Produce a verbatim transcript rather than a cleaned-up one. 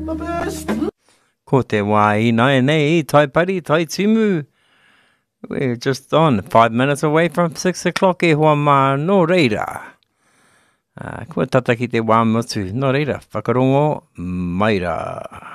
the best. Ko te wā i nai nei, tai pari, tai timu. We're just on, five minutes away from six o'clock e hoa mā, no reira. Uh, kua tata ki te wā motu, no reira, whakarongo, maira.